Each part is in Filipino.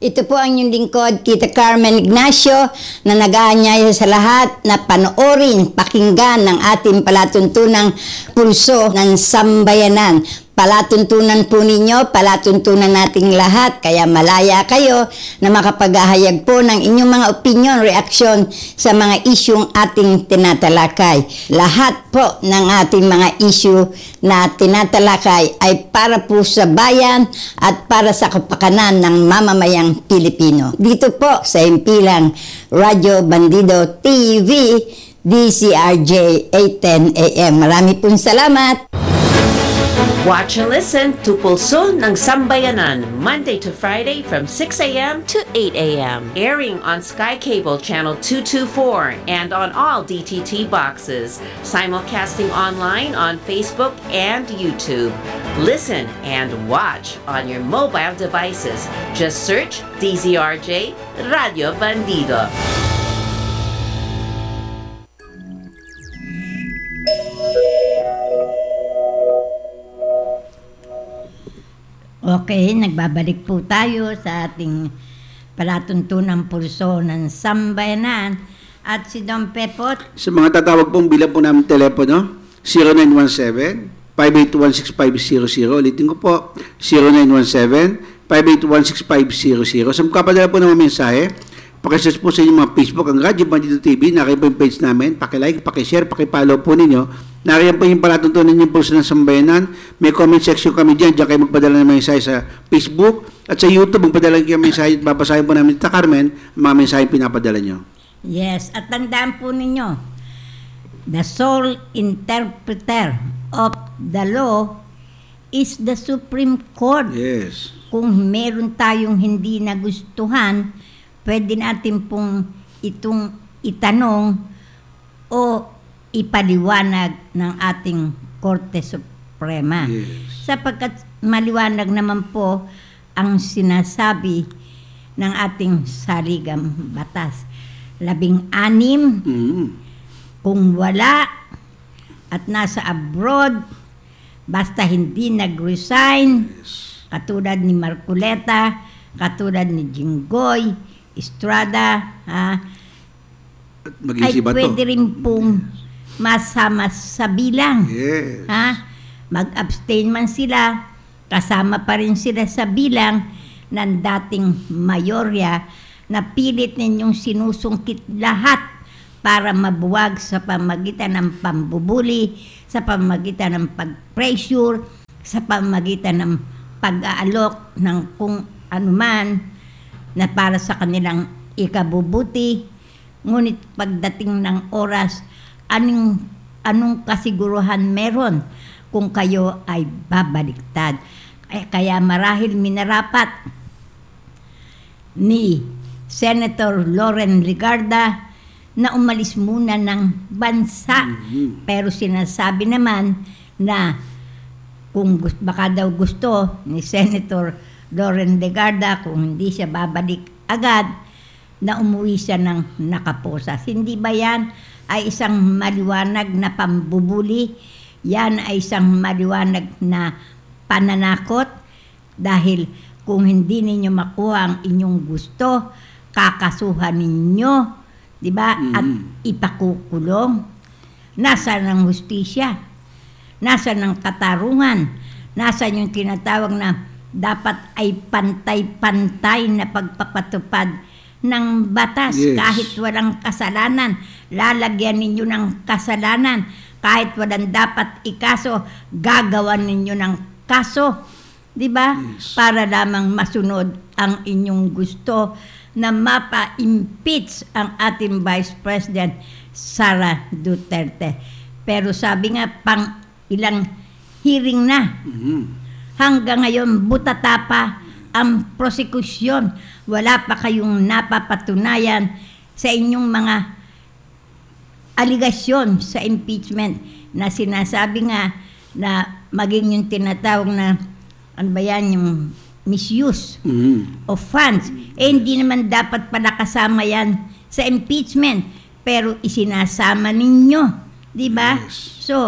Ito po ang inyong lingkod, Tita Carmen Ignacio, na nag-aanyaya sa lahat na panoorin, pakinggan ng ating palatuntunang pulso ng sambayanan. Palatuntunan po ninyo, palatuntunan nating lahat, kaya malaya kayo na makapaghahayag po ng inyong mga opinion, reaksyon sa mga isyong ating tinatalakay. Lahat po ng ating mga issue na tinatalakay ay para po sa bayan at para sa kapakanan ng mamamayang Pilipino. Dito po sa himpilang Radyo Bandido TV, DCRJ 810 AM. Marami pong salamat. Watch and listen to Pulso ng Sambayanan, Monday to Friday from 6 a.m. to 8 a.m. Airing on Sky Cable Channel 224 and on all DTT boxes. Simulcasting online on Facebook and YouTube. Listen and watch on your mobile devices. Just search DZRJ Radio Bandido. Okay, nagbabalik po tayo sa ating palatuntunang pulso ng sambayanan at si Don Pepot. Sa mga tatawag pong bilang po namin telepono, 0917-5816500. Ulitin ko po, 0917-5816500. Sa makapadala po ng mga mensahe, pakisearch po sa inyong mga Facebook, ang Radyo Bandido TV, nakaya po yung page namin, pakilike, pakishare, pakipollow po ninyo. Nakaya po yung palatuntunan yung pulso ng sambayanan. May comment section kami dyan kayo magpadala ng mensahe sa Facebook at sa YouTube, magpadala kayo ng mensahe at babasahin po namin Tita Carmen ang mga mensahe pinapadala nyo. Yes, at tandaan po ninyo, the sole interpreter of the law is the Supreme Court. Yes. Kung meron tayong hindi nagustuhan, pwede natin pong itong itanong o ipaliwanag ng ating Korte Suprema. Yes. Sapagkat maliwanag naman po ang sinasabi ng ating saligang batas. 16, kung wala at nasa abroad, basta hindi nag-resign, katulad ni Marcoleta, katulad ni Jinggoy, Estrada, ay pwede rin pong masama sa bilang. Yes. Mag-abstain man sila, kasama pa rin sila sa bilang ng dating mayorya na pilit ninyong sinusungkit lahat para mabuwag sa pamagitan ng pambubuli, sa pamagitan ng pag-pressure, sa pamagitan ng pag-aalok ng kung anuman na para sa kanilang ikabubuti. Ngunit pagdating ng oras, anong kasiguruhan meron kung kayo ay babaliktad? Kaya marahil minarapat ni Senator Loren Legarda na umalis muna ng bansa. Pero sinasabi naman na kung baka daw gusto ni Senator Loren Legarda, kung hindi siya babalik agad, na umuwi siya ng nakaposas. Hindi ba yan ay isang maliwanag na pambubuli? Yan ay isang maliwanag na pananakot? Dahil kung hindi ninyo makuha ang inyong gusto, kakasuhan ninyo, di ba? At ipakukulong. Nasaan ang hustisya? Nasaan ang katarungan? Nasaan yung tinatawag na dapat ay pantay-pantay na pagpapatupad ng batas? Yes. Kahit walang kasalanan, lalagyan ninyo ng kasalanan. Kahit walang dapat ikaso, gagawan ninyo ng kaso. Di ba? Yes. Para lamang masunod ang inyong gusto na mapa-impeach ang ating Vice President Sara Duterte. Pero sabi nga, pang ilang hearing na. Hanggang ngayon, butata pa ang prosekusyon. Wala pa kayong napapatunayan sa inyong mga aligasyon sa impeachment na sinasabi nga na maging yung tinatawag na ano ba yan, yung misuse of funds. Hindi naman dapat pala kasama yan sa impeachment, pero isinasama ninyo, di ba? Yes. So,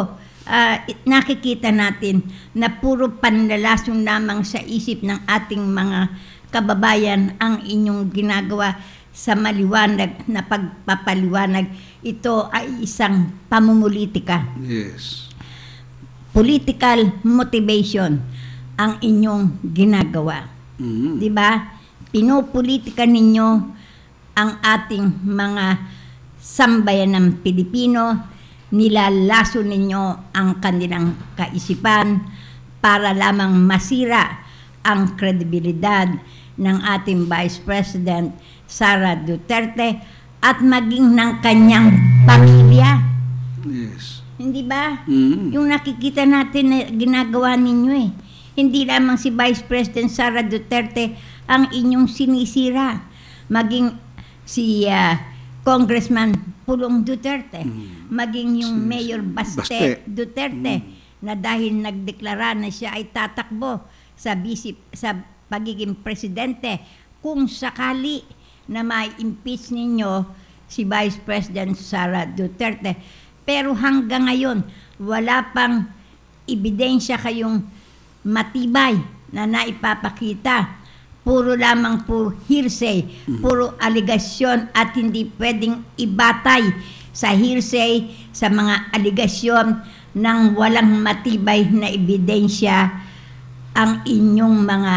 nakikita natin na puro panlalasong lamang sa isip ng ating mga kababayan ang inyong ginagawa sa maliwanag na pagpapaliwanag. Ito ay isang pamumulitika. Yes. Political motivation ang inyong ginagawa. Mm. Di ba? Pinopolitika ninyo ang ating mga sambayan ng Pilipino, nilalaso ninyo ang kanilang kaisipan para lamang masira ang kredibilidad ng ating Vice President Sara Duterte at maging ng kanyang pamilya. Yes. Hindi ba? Mm. Yung nakikita natin na ginagawa ninyo eh. Hindi lamang si Vice President Sara Duterte ang inyong sinisira. Maging si Congressman Pulong Duterte. Maging yung Mayor Baste Duterte na dahil nagdeklara na siya ay tatakbo sa pagiging presidente kung sakali na mai-impeach ninyo si Vice President Sara Duterte. Pero hanggang ngayon, wala pang ebidensya kayong matibay na naipapakita. Puro lamang po hearsay, puro aligasyon at hindi pwedeng ibatay sa hearsay, sa mga aligasyon ng walang matibay na ebidensya ang inyong mga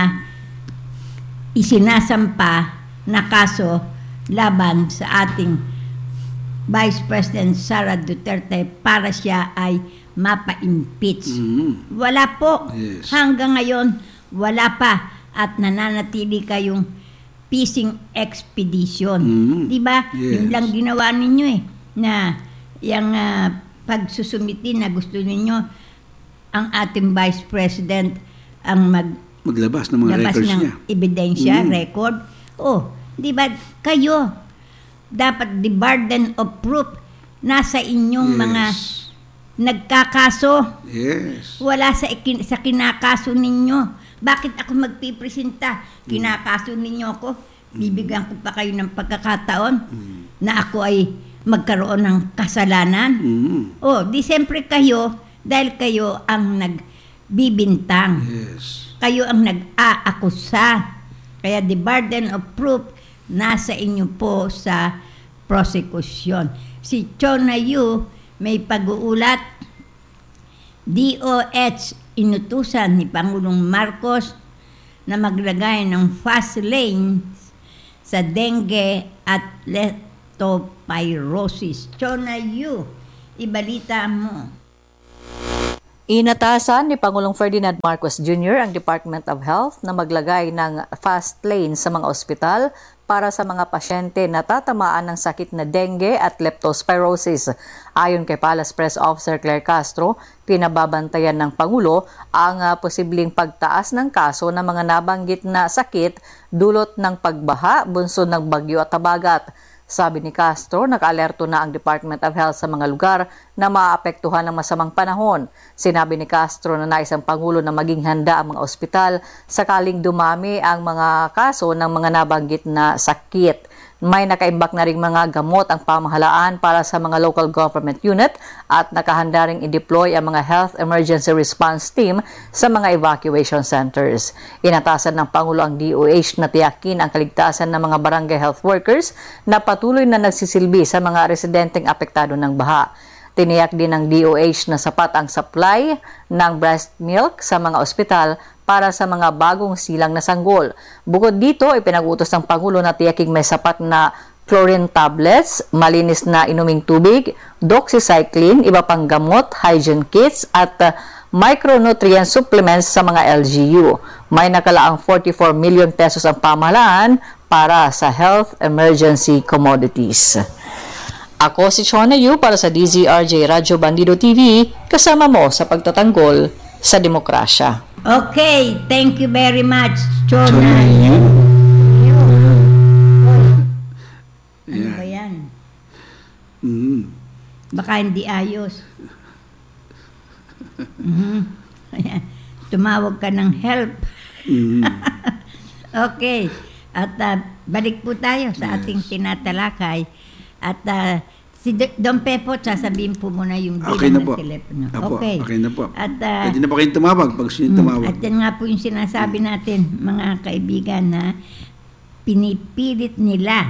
isinasampa na kaso laban sa ating Vice President Sara Duterte para siya ay mapa-impeach. Wala po. Yes. Hanggang ngayon, wala pa. At nananatili kayong fishing expedition. Di ba? Yes. Yun lang ginawa ninyo eh. Na yung pagsusumiti na gusto ninyo ang ating Vice President ang Maglabas ng mga labas records ng niya. ebidensya, record. Oh, di ba kayo, dapat the burden of proof nasa inyong Yes. mga nagkakaso. Yes. Wala sa kinakaso ninyo. Bakit ako magpipresenta? Kinakaso ninyo ako. Bibigyan ko pa kayo ng pagkakataon na ako ay magkaroon ng kasalanan. Oh, di siyempre kayo, dahil kayo ang nagbibintang. Yes. Kayo ang nag-aakusa. Kaya the burden of proof nasa inyo po sa prosecution. Si Chona Yu may pag-uulat, DOH inutusan ni Pangulong Marcos na maglagay ng fast lanes sa dengue at leptospirosis. Chona Yu, ibalita mo. Inatasan ni Pangulong Ferdinand Marcos Jr. ang Department of Health na maglagay ng fast lane sa mga ospital para sa mga pasyente na tatamaan ng sakit na dengue at leptospirosis. Ayon kay Palace Press Officer Claire Castro, pinababantayan ng Pangulo ang posibleng pagtaas ng kaso ng mga nabanggit na sakit dulot ng pagbaha, bunsod ng bagyo at habagat. Sabi ni Castro, naka-alerto na ang Department of Health sa mga lugar na maapektuhan ng masamang panahon. Sinabi ni Castro na nais ang Pangulo na maging handa ang mga ospital sakaling dumami ang mga kaso ng mga nabanggit na sakit. May nakaimbak na ring mga gamot ang pamahalaan para sa mga local government unit at nakahanda ring i-deploy ang mga Health Emergency Response Team sa mga evacuation centers. Inatasan ng Pangulo ang DOH na tiyakin ang kaligtasan ng mga barangay health workers na patuloy na nagsisilbi sa mga residenteng apektado ng baha. Tiniyak din ng DOH na sapat ang supply ng breast milk sa mga ospital para sa mga bagong silang na sanggol. Bukod dito, ipinag-utos ng Pangulo na tiyaking may sapat na chlorine tablets, malinis na inuming tubig, doxycycline, iba pang gamot, hygiene kits at micronutrient supplements sa mga LGU. May nakalaang 44 million pesos ang pamahalaan para sa health emergency commodities. Ako si Chona Yu para sa DZRJ Radyo Bandido TV, kasama mo sa pagtatanggol sa demokrasya. Okay, thank you very much, Chona Chona Yu. Yu. Ano ba yan? Baka hindi ayos. Ayan. Tumawag ka ng help. Okay. At balik po tayo sa ating tinatalakay. At Si Don Pepo, sasabihin po muna yung Okay na bilang po. ng telepono. Opo, Okay. okay na po. At, Pwede na po kayong tumawag pag gusto niyo tumawag. at yan nga po yung sinasabi natin, mga kaibigan, na pinipilit nila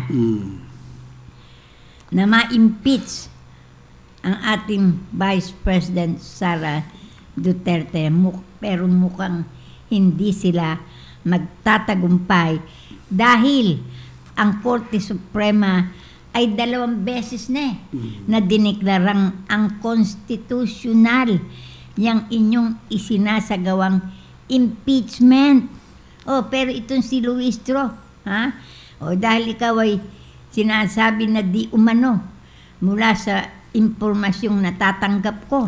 na ma-impeach ang ating Vice President Sara Duterte. Pero mukhang hindi sila magtatagumpay dahil ang Korte Suprema ay 2 beses na diniklarang ang konstitusyonal yang inyong isinasagawang impeachment. Pero itong si Luistro, dahil ikaw ay sinasabi na di umano mula sa impormasyong natatanggap ko,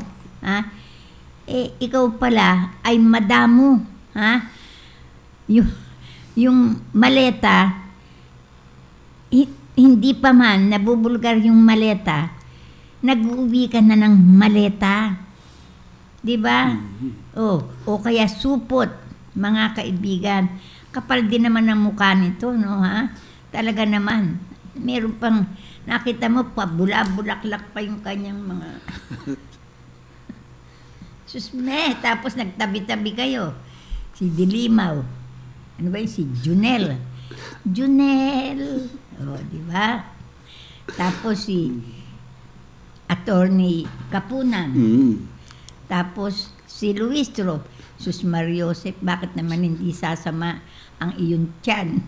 ikaw pala ay madamo, yung maleta, hindi pa man nabubulgar yung maleta, nag-uwi ka na ng maleta. Di ba? O kaya supot, mga kaibigan. Kapal din naman ang mukha nito, no, Talaga naman. Meron pang, nakita mo, pabula-bulaklak pa yung kanyang mga... Susme, tapos nagtabi-tabi kayo. Si Dilimaw. Ano ba yun? Si Junel. Junel. Di ba? Tapos si Attorney Kapunan. Tapos si Luistro. Sus Mariosep, bakit naman hindi sasama ang iyong tiyan?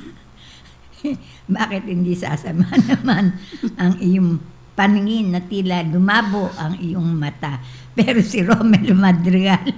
Bakit hindi sasama naman ang iyong paningin na tila lumabo ang iyong mata? Pero si Romel Madrigal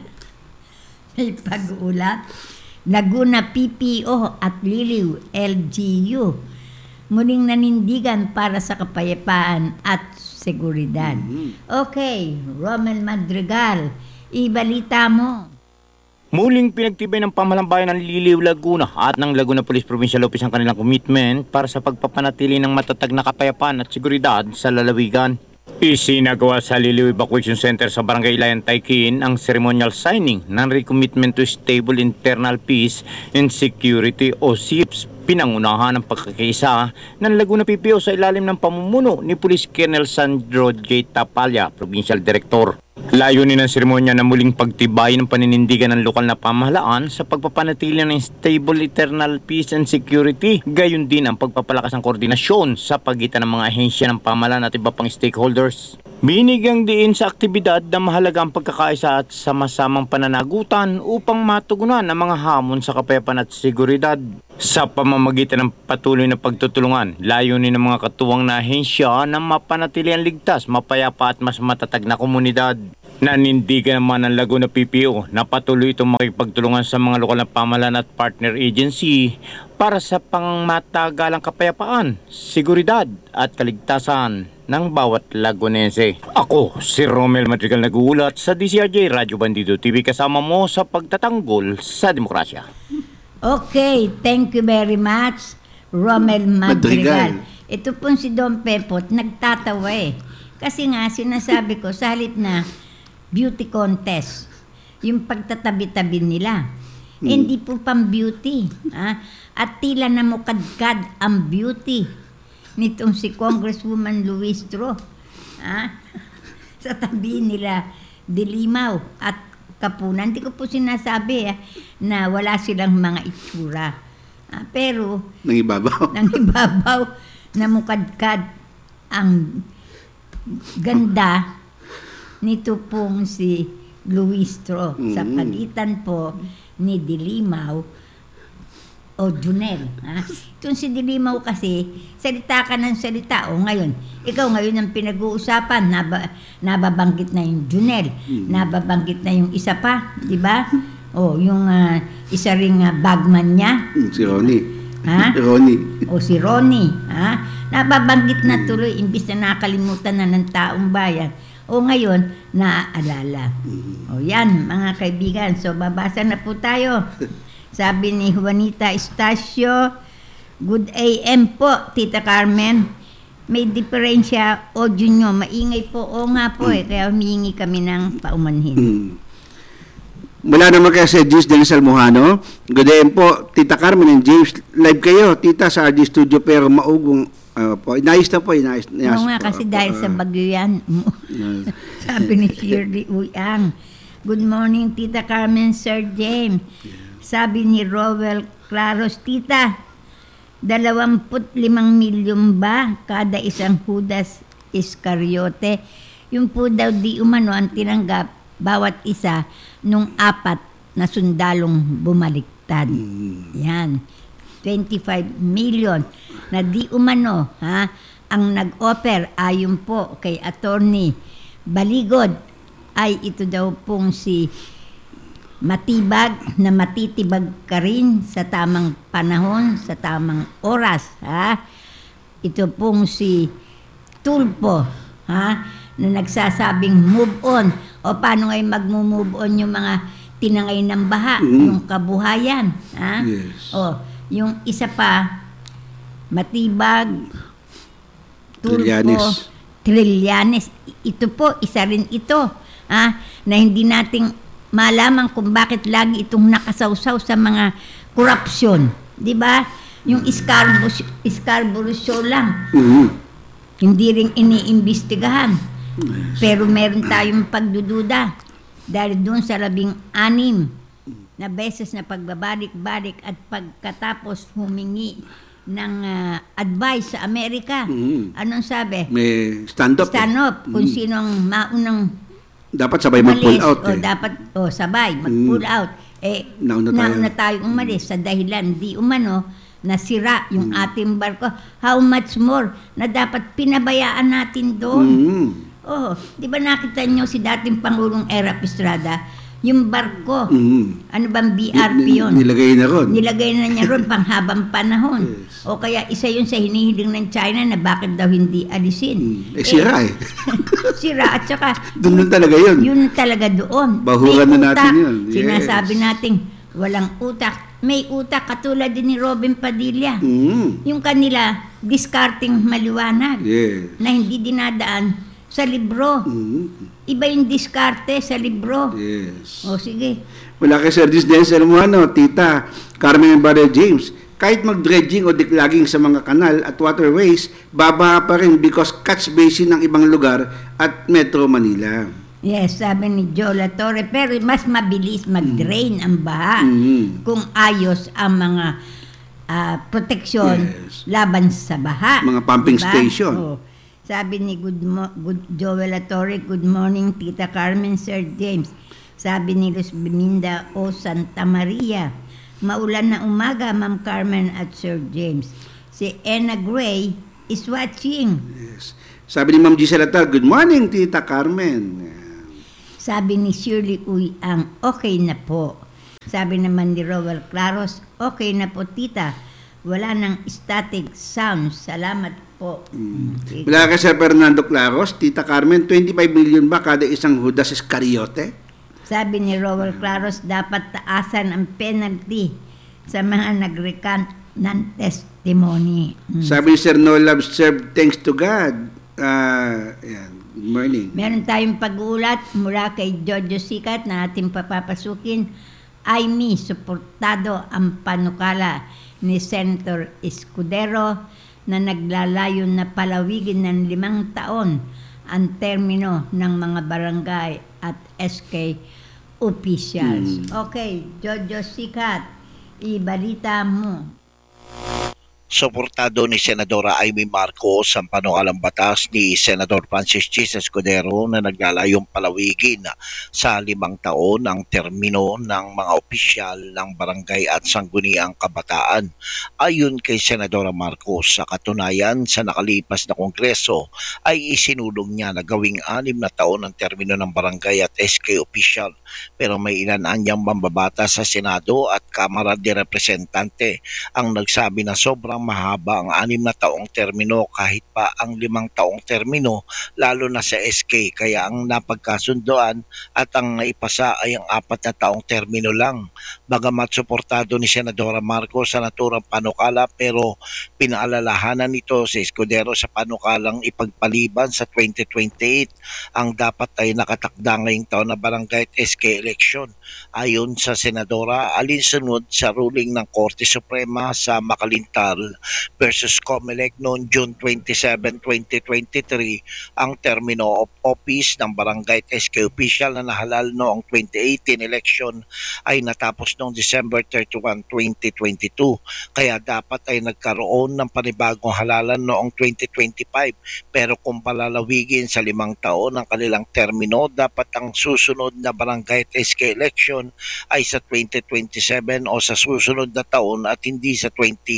may pag-uulat. Laguna PPO at Liliw LGU muling nanindigan para sa kapayapaan at seguridad. Okay, Romel Madrigal, ibalita mo. Muling pinagtibay ng pamahalang bayan ng Liliw, Laguna at ng Laguna Police Provincial Office ang kanilang commitment para sa pagpapanatili ng matatag na kapayapaan at seguridad sa lalawigan. Isinagawa sa Liliw Evacuation Center sa Barangay Ilayan, Taykin ang ceremonial signing ng Recommitment to Stable Internal Peace and Security o SIPS. Pinangunahan ang pagkakaisa ng Laguna PPO sa ilalim ng pamumuno ni Police Colonel Sandro J. Tapalya, Provincial Director. Layunin ng seremonya na muling pagtibay ng paninindigan ng lokal na pamahalaan sa pagpapanatili ng stable eternal peace and security. Gayon din ang pagpapalakas ng koordinasyon sa pagitan ng mga ahensya ng pamahalaan at iba pang stakeholders. Binigyang diin sa aktibidad na mahalaga ang pagkakaisa at sama-samang pananagutan upang matugunan ang mga hamon sa kapayapaan at seguridad. Sa pamamagitan ng patuloy na pagtutulungan, layunin ng mga katuwang na ahensya na mapanatili ang ligtas, mapayapa at mas matatag na komunidad. Nanindigan naman ng Laguna PPO na patuloy itong makipagtulungan sa mga lokal na pamahalaan at partner agency para sa pangmatagalang kapayapaan, seguridad at kaligtasan ng bawat Lagunense. Ako, si Romel Madrigal nag-uulat sa DCRJ Radyo Bandido TV kasama mo sa pagtatanggol sa demokrasya. Okay, thank you very much, Romel Madrigal. Ito pong si Don Pepot, nagtatawa Kasi nga, sinasabi ko, sa halip na beauty contest, yung pagtatabi-tabi nila, hindi po pang beauty. At tila namukadkad ang beauty nitong si Congresswoman Luistro. Sa tabi nila, Dilimaw at Kapunan. Hindi ko po sinasabi na wala silang mga itsura. Pero Nangibabaw. namukadkad ang ganda nito pong si Luistro sa pagitan po ni Dilimaw o Junel. Itong si Dilimaw kasi, salita ka ng salita. Ngayon, ikaw ngayon ang pinag-uusapan, nababanggit na yung Junel, nababanggit na yung isa pa, di ba? Yung isa ring bagman niya. Si Ronnie. Si Ronnie. Nababanggit na tuloy, imbis na nakalimutan na ng taong bayan. Ngayon, naaalala. Yan, mga kaibigan. So, babasa na po tayo. Sabi ni Juanita Estacio, good AM po, Tita Carmen. May diferensya audio nyo. Maingay po. Nga po kaya humingi kami ng paumanhin. Mula naman kay Sir James Dennis Almohano. Good day po, Tita Carmen and James. Live kayo, Tita, sa RD Studio, pero maugong po. Inayos na po, inayos. Oo nga, kasi dahil sa bagyo yan. Sabi ni Shirley Uyang. Good morning, Tita Carmen, Sir James. Sabi ni Rowell Claros, Tita, 25 milyon ba kada isang Judas Iscariote? Yung po daw di umano ang tinanggap bawat isa nung 4 na sundalong bumaliktad. Yan. 25 million na di umano ang nag-offer ayon po kay Attorney Baligod ay ito daw pong si matibag na matitibag ka rin sa tamang panahon, sa tamang oras. Ito pong si Tulpo na nagsasabing move on. O paano ngayon mag-move on yung mga tinangay ng baha, yung kabuhayan. Yes. O, yung isa pa, matibag, Tulpo, Trillanes. Ito po, isa rin ito. Na hindi nating malaman kung bakit lagi itong nakasawsaw sa mga korupsyon. Di ba? Yung Scarborough Show lang. Hindi rin iniimbestigahan. Pero meron tayong pagdududa. Dahil doon sa 16 na beses na pagbabalik-balik at pagkatapos humingi ng advice sa Amerika. Anong sabi? May stand-up. Stand-up. Kung sinong maunang Dapat sabay mag-pull out. o dapat sabay mag-pull out. Nauna tayo umalis sa dahilan di umano nasira yung ating barko. How much more na dapat pinabayaan natin doon? Di ba nakita nyo si dating Pangulong Erap Estrada, yung barko, ano bang BRP yun? Nilagay na ron. Nilagay na niya ron panghabang panahon. Yes. O kaya isa yun sa hinihiling ng China na bakit daw hindi alisin. Sira Sira at saka doon talaga yun. yun talaga doon. Bahuran May na natin utak. yun. Yes. Sinasabi natin, walang utak. May utak katulad din ni Robin Padilla. Yung kanila, discarding maliwanag. Yes. Na hindi dinadaan sa libro. Iba yung diskarte sa libro. Yes. O sige. Wala kay Sir James Almohano, Tita Carmen and Brother James. Kahit mag-dredging o declogging sa mga kanal at waterways, babaha pa rin because catch basin ng ibang lugar at Metro Manila. Yes, sabi ni Joe Torre, pero mas mabilis mag-drain ang baha kung ayos ang mga proteksyon laban sa baha. Mga pumping station. Oh. Sabi ni Joel Torre, good morning Tita Carmen, Sir James. Sabi ni Luz Belinda O. Santa Maria, maulan na umaga Ma'am Carmen at Sir James. Si Anna Gray is watching. Yes. Sabi ni Ma'am Gisela Tal, good morning Tita Carmen. Sabi ni Shirley Uyang, okay na po. Sabi naman ni Rowell Claros, okay na po tita. Wala nang static sound. Salamat po. Wala kay Sir Fernando Claros, Tita Carmen, 25 million ba kada isang Judas Iscariote? Sabi ni Rowell Claros, dapat taasan ang penalty sa mga nag-recant ng testimony. Sabi ni Sir No Love Serve, thanks to God. Yan. Good morning. Meron tayong pag-uulat mula kay Jojo Sikat na ating papapasukin. Aimee, suportado ang panukala ni Senator Escudero na naglalayon na palawigin ng 5 taon ang termino ng mga barangay at SK officials. Okay, Jojo Sikat, ibalita mo. Suportado ni Senadora Aimee Marcos ang panukalang batas ni Senador Francis Chis Escudero na naglalayong palawigin sa 5 taon ang termino ng mga opisyal ng barangay at sangguniang kabataan. Ayon kay Senadora Marcos, sa katunayan sa nakalipas na kongreso ay isinulong niya na gawing 6 na taon ang termino ng barangay at SK opisyal, pero may ilan anyang mambabata sa Senado at Kamara de Representante ang nagsabi na sobrang mahaba ang 6 na taong termino kahit pa ang 5 taong termino, lalo na sa SK. Kaya ang napagkasundoan at ang naipasa ay ang 4 na taong termino lang. Bagamat suportado ni Senadora Marcos sa naturang panukala, pero pinaalalahanan nito si Escudero sa panukalang ipagpaliban sa 2028 ang dapat ay nakatakda ngayong taon na barangay at SK election. Ayon sa Senadora, alinsunod sa ruling ng Korte Suprema sa Makalintal versus Comelec noong June 27, 2023, ang termino of office ng barangay at SK official na nahalal noong 2018 election ay natapos noong December 31, 2022. Kaya dapat ay nagkaroon ng panibagong halalan noong 2025. Pero kung palalawigin sa 5 taon ang kanilang termino, dapat ang susunod na barangay at SK election ay sa 2027 o sa susunod na taon at hindi sa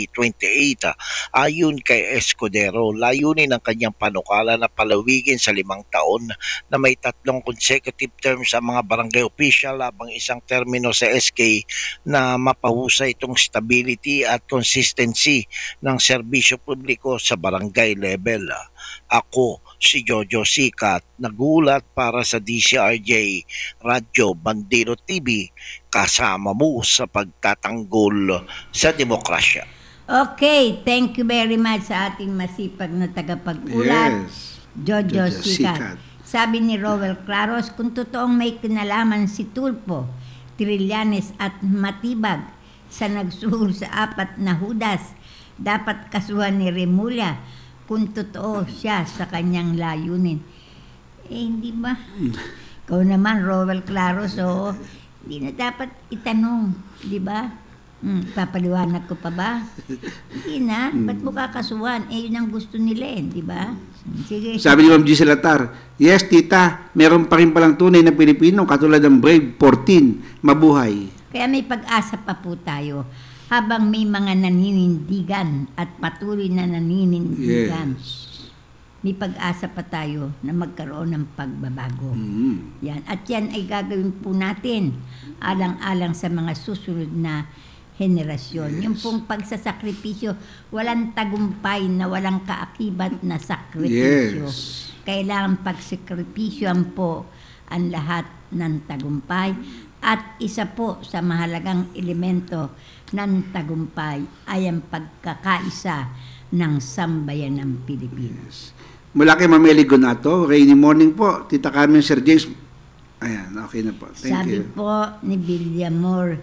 2028. Ayon kay Escudero, layunin ng kanyang panukala na palawigin sa 5 taon na may 3 consecutive terms ang mga barangay official habang isang termino sa SK na mapahusay itong stability at consistency ng serbisyo publiko sa barangay level. Ako si Jojo Sikat, nagulat para sa DCRJ Radyo Bandero TV, kasama mo sa pagtatanggol sa demokrasya. Okay, thank you very much sa ating masipag na tagapag-ulat, Yes. Jojo Jojo Sikat. Sikat. Sabi ni Rowel Claros, kung totoong may kinalaman si Tulfo, Trillanes at Matibag sa nagsuhol sa 4 na hudas, dapat kasuhan ni Remulla kung totoo siya sa kanyang layunin. Hindi ba? Ikaw naman, Rowel Claros, hindi na dapat itanong, di ba? Papaliwanag ko pa ba? Hindi na. Ba't mo kakasuhan? Yun ang gusto nila di ba? Sige. Sabi ni Ma'am Gisela Tar, yes, tita, meron pa rin palang tunay na Pilipino katulad ng Brave 14, mabuhay. Kaya may pag-asa pa po tayo habang may mga naninindigan at patuloy na naninindigan. Yes. May pag-asa pa tayo na magkaroon ng pagbabago. Yan. At yan ay gagawin po natin alang-alang sa mga susunod na henerasyon. Yung pong pagsasakripisyo, walang tagumpay na walang kaakibat na sakripisyo. Yes. Kailangan pagsakripisyoan po ang lahat ng tagumpay. At isa po sa mahalagang elemento ng tagumpay ay ang pagkakaisa ng sambayan ng Pilipinas. Mula kay Ma'am Eli Gonato, rainy morning po, Tita Carmen, Sir James. Ayan, okay na po. Thank Sabi you. po ni Villamor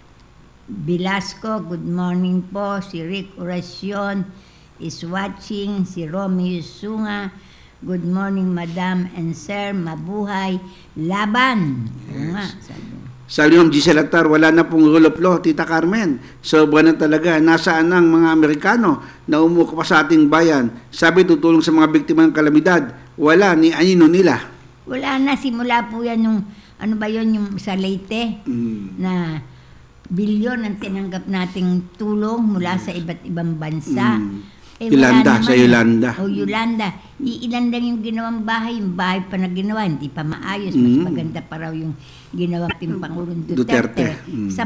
Velasco, good morning po. Si Rick Oracion is watching. Si Romeo Sunga, good morning Madam and Sir, mabuhay, laban. Oo nga, sabi. Sabi ng Gisela Tar, wala na pong rule of law, Tita Carmen. Sobra na talaga. Nasaan ang mga Amerikano na umuko pa sa ating bayan? Sabi, tutulong sa mga biktima ng kalamidad. Wala, ni anino nila. Wala na, simula po yan yung, ano ba yun, yung sa Leyte, na bilyon ang tinanggap nating tulong mula sa iba't ibang bansa. Wala Yolanda, naman. sa Yolanda. Yolanda. Iilan lang yung ginawang bahay. Yung bahay pa na ginawa, hindi pa maayos. Mas maganda pa raw yung ginawa ng Pangulong Duterte. Duterte. Sa